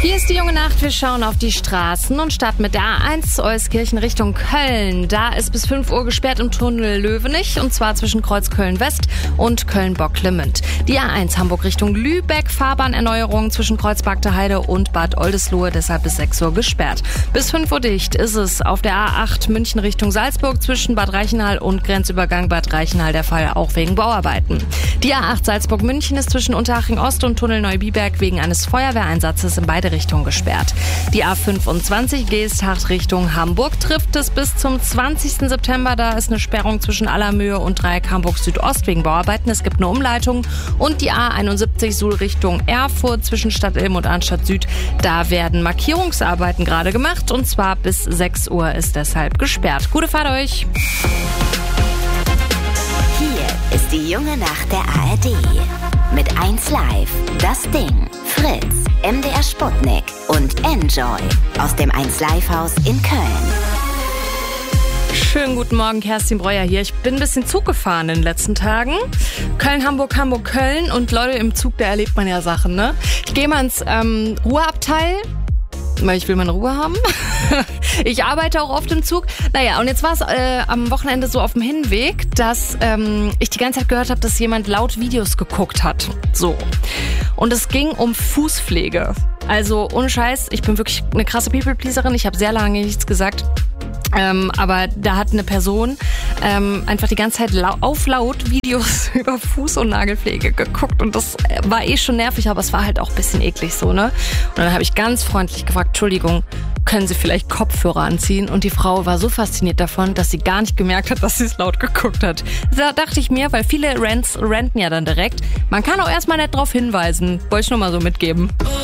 Hier ist die junge Nacht. Wir schauen auf die Straßen und starten mit der A1 Euskirchen Richtung Köln. Da ist bis 5 Uhr gesperrt im Tunnel Löwenich, und zwar zwischen Kreuzköln West und Köln-Bocklimmt. Die A1 Hamburg Richtung Lübeck, Fahrbahnerneuerung zwischen Kreuzbergter Heide und Bad Oldesloe, deshalb bis 6 Uhr gesperrt. Bis 5 Uhr dicht ist es auf der A8 München Richtung Salzburg zwischen Bad Reichenhall und Grenzübergang Bad Reichenhall der Fall, auch wegen Bauarbeiten. Die A8 Salzburg-München ist zwischen Unterhaching Ost und Tunnel Neubiberg wegen eines Feuerwehreinsatzes in beide Richtungen gesperrt. Die A25 Geesthacht Richtung Hamburg trifft es bis zum 20. September. Da ist eine Sperrung zwischen Allermöhe und Dreieck Hamburg Südost wegen Bauarbeiten. Es gibt eine Umleitung. Und die A71 Suhl Richtung Erfurt zwischen Stadt Ilm und Arnstadt Süd. Da werden Markierungsarbeiten gerade gemacht, und zwar bis 6 Uhr ist deshalb gesperrt. Gute Fahrt euch! Hier ist die junge Nacht der ARD. Mit 1Live, Das Ding, Fritz, MDR Sputnik und Enjoy aus dem 1Live-Haus in Köln. Schönen guten Morgen, Kerstin Breuer hier. Ich bin ein bisschen Zug gefahren in den letzten Tagen. Köln, Hamburg, Hamburg, Köln. Und Leute, im Zug, da erlebt man ja Sachen, ne? Ich gehe mal ins Ruheabteil, weil ich will meine Ruhe haben. Ich arbeite auch oft im Zug. Naja, und jetzt war es am Wochenende so auf dem Hinweg, dass ich die ganze Zeit gehört habe, dass jemand laut Videos geguckt hat. So. Und es ging um Fußpflege. Also ohne Scheiß, ich bin wirklich eine krasse People-Pleaserin. Ich habe sehr lange nichts gesagt. Aber da hat eine Person einfach die ganze Zeit auf laut Videos über Fuß- und Nagelpflege geguckt, und das war schon nervig, aber es war halt auch ein bisschen eklig so, ne? Und dann habe ich ganz freundlich gefragt, Entschuldigung, können Sie vielleicht Kopfhörer anziehen? Und die Frau war so fasziniert davon, dass sie gar nicht gemerkt hat, dass sie es laut geguckt hat. Da dachte ich mir, weil viele ranten ja dann direkt, man kann auch erstmal nicht drauf hinweisen. Wollte ich nur mal so mitgeben.